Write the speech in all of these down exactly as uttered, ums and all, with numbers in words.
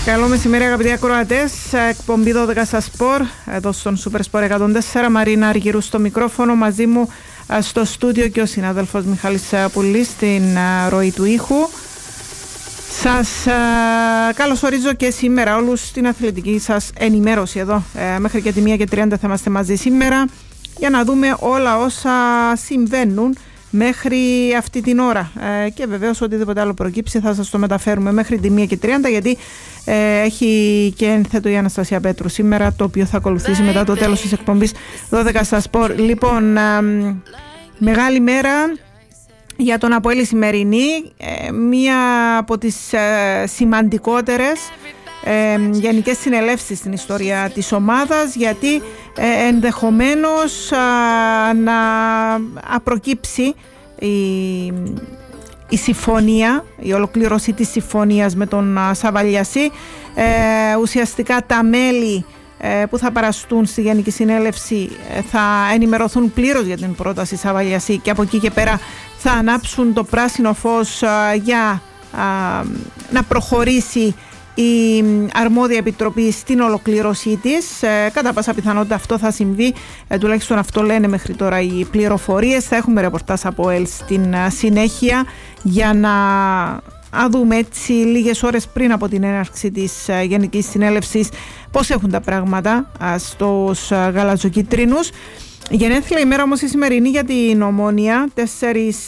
Καλό μεσημέρι αγαπητοί ακροατές, εκπομπή δώδεκα στα Σπορ, εδώ στον Super Sport εκατόν τέσσερα, Μαρίνα Αργυρού στο μικρόφωνο, μαζί μου στο στούντιο και ο συνάδελφος Μιχάλης Πουλής στην ροή του ήχου. Σας καλωσορίζω και σήμερα όλους στην αθλητική σας ενημέρωση εδώ, μέχρι και τη μία και τριάντα θα είμαστε μαζί σήμερα για να δούμε όλα όσα συμβαίνουν μέχρι αυτή την ώρα ε, και βεβαίως οτιδήποτε άλλο προκύψει θα σας το μεταφέρουμε μέχρι τη μία και τριάντα, γιατί ε, έχει και ένθετο η Αναστασία Πέτρου σήμερα, το οποίο θα ακολουθήσει μετά το τέλος της εκπομπής δώδεκα στα Σπορ. Λοιπόν, ε, μεγάλη μέρα για τον ΑΠΟΕΛ σημερινή, ε, μία από τις ε, σημαντικότερες Ε, γενικές συνελεύσεις στην ιστορία της ομάδας, γιατί ε, ενδεχομένως α, να απροκύψει η, η συμφωνία, η ολοκλήρωση της συμφωνίας με τον α, Σαβαλιασί. Ε, ουσιαστικά τα μέλη ε, που θα παραστούν στη Γενική Συνέλευση ε, θα ενημερωθούν πλήρως για την πρόταση Σαβαλιασί και από εκεί και πέρα θα ανάψουν το πράσινο φως α, για α, να προχωρήσει η αρμόδια επιτροπή στην ολοκλήρωσή της. Ε, κατά πάσα πιθανότητα αυτό θα συμβεί, ε, τουλάχιστον αυτό λένε μέχρι τώρα οι πληροφορίες. Θα έχουμε ρεπορτάζ από ΕΛ στην ε, συνέχεια για να α, δούμε έτσι λίγες ώρες πριν από την έναρξη της ε, Γενικής Συνέλευσης πώς έχουν τα πράγματα ε, στους ε, γαλαζοκίτρινους. Γενέθλια ημέρα όμως η σημερινή για την Ομόνοια, τέσσερις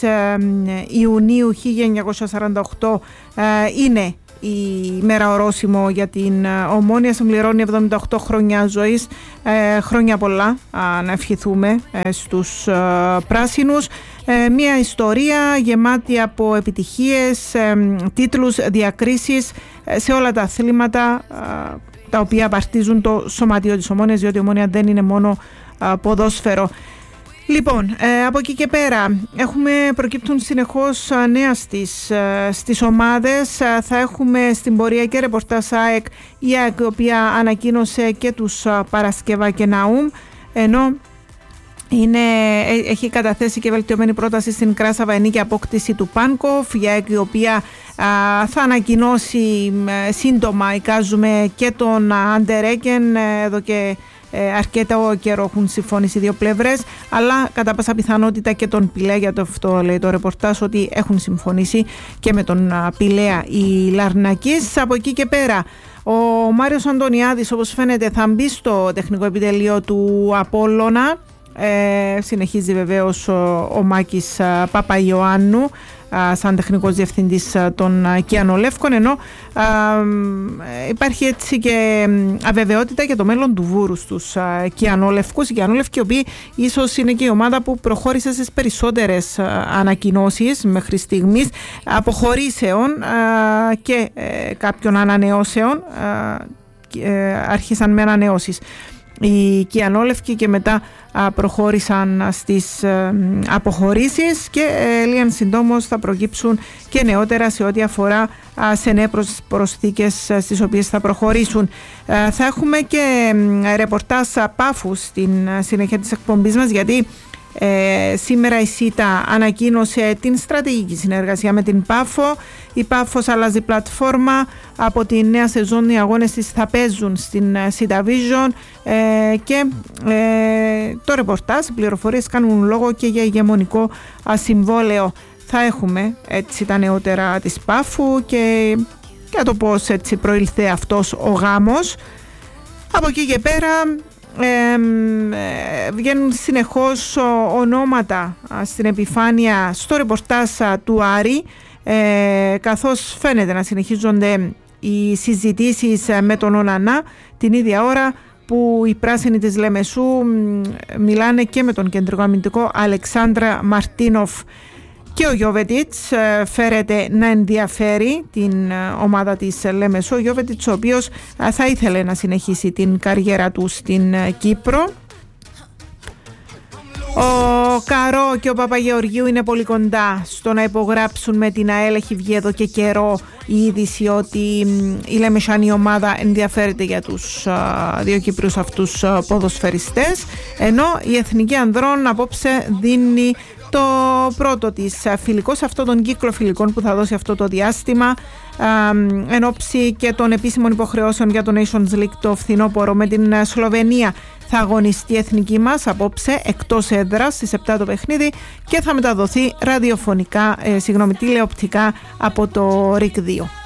Ιουνίου χίλια εννιακόσια σαράντα οκτώ, ε, είναι η μέρα ορόσημο για την Ομόνοια. Συμπληρώνει εβδομήντα οκτώ χρόνια ζωής, ε, χρόνια πολλά α, να ευχηθούμε ε, στους ε, πράσινους. Ε, μια ιστορία γεμάτη από επιτυχίες, ε, τίτλους, διακρίσεις ε, σε όλα τα αθλήματα ε, τα οποία απαρτίζουν το σωματείο της Ομόνοιας, διότι η Ομόνοια δεν είναι μόνο ε, ποδόσφαιρο. Λοιπόν, ε, από εκεί και πέρα έχουμε, προκύπτουν συνεχώς νέα στις, στις ομάδες. Θα έχουμε στην πορεία και ρεπορτάζ ΑΕΚ, η ΑΕΚ η οποία ανακοίνωσε και τους Παρασκευά και Ναούμ, ενώ είναι, έχει καταθέσει και βελτιωμένη πρόταση στην Κράσα Βαϊνίκη απόκτηση του Πάνκοφ, η ΑΕΚ η οποία α, θα ανακοινώσει σύντομα, εικάζουμε, και τον Αντερέκεν εδώ και Ε, αρκετό καιρό έχουν συμφωνήσει οι δύο πλευρές, αλλά κατά πάσα πιθανότητα και τον Πηλέα, για το αυτό λέει το ρεπορτάζ ότι έχουν συμφωνήσει και με τον α, Πηλέα οι Λαρνακείς. Από εκεί και πέρα ο Μάριος Αντωνιάδης, όπως φαίνεται, θα μπει στο τεχνικό επιτελείο του Απόλλωνα. Ε, συνεχίζει βεβαίως ο, ο Μάκης α, Παπαϊωάννου α, σαν τεχνικός διευθυντής α, των Κιανολεύκων, ενώ α, υπάρχει έτσι και αβεβαιότητα για το μέλλον του Βούρου στους α, Κιανόλευκους. Οι Κιανόλευκοι, οι οποίοι ίσως είναι και η ομάδα που προχώρησε στις περισσότερες α, ανακοινώσεις μέχρι στιγμής, αποχωρήσεων α, και ε, κάποιων ανανεώσεων, α, ε, άρχισαν με ανανεώσεις οι Κιανόλευκοι και μετά α, προχώρησαν στις α, αποχωρήσεις και ε, λίγαν συντόμως θα προκύψουν και νεότερα σε ό,τι αφορά α, σε νέες προσθήκες α, στις οποίες θα προχωρήσουν. Α, θα έχουμε και α, ρεπορτάζ Πάφου στην α, συνέχεια της εκπομπής μας, γιατί Ε, σήμερα η ΣΥΤΑ ανακοίνωσε την στρατηγική συνεργασία με την Πάφο. Η Πάφος αλλάζει πλατφόρμα. Από τη νέα σεζόν οι αγώνες της θα παίζουν στην ΣΥΤΑ Vision ε, και ε, το ρεπορτάζ, οι πληροφορίες κάνουν λόγο και για ηγεμονικό α, συμβόλαιο. Θα έχουμε έτσι τα νεότερα της Πάφου και για το πώς έτσι προήλθε αυτός ο γάμος. Από εκεί και πέρα Ε, ε, βγαίνουν συνεχώς ονόματα α, στην επιφάνεια στο ρεπορτάζ του Άρη, ε, καθώς φαίνεται να συνεχίζονται οι συζητήσεις με τον Ονανά την ίδια ώρα που οι πράσινοι της Λεμεσού μιλάνε και με τον κεντρικό αμυντικό Αλεξάνδρα Μαρτίνοφ. Και ο Γιώβετιτς φέρεται να ενδιαφέρει την ομάδα της Λέμεσο. Ο Γιώβετιτς, ο οποίος θα ήθελε να συνεχίσει την καριέρα του στην Κύπρο. Ο Καρό και ο Παπαγεωργίου είναι πολύ κοντά στο να υπογράψουν με την ΑΕΛ. Έχει βγει εδώ και καιρό η είδηση ότι η Λεμεσανή ομάδα ενδιαφέρεται για τους δύο Κύπριους αυτούς ποδοσφαιριστές, ενώ η Εθνική Ανδρών απόψε δίνει το πρώτο της φιλικό σε αυτόν τον κύκλο φιλικών που θα δώσει αυτό το διάστημα εν ώψη και των επίσημων υποχρεώσεων για το Nations League το φθινόπωρο. Με την Σλοβενία θα αγωνιστεί η εθνική μας απόψε εκτός έδρας στις επτά το παιχνίδι και θα μεταδοθεί ραδιοφωνικά, ε, συγγνώμη, τηλεοπτικά από το ΡΙΚ δύο.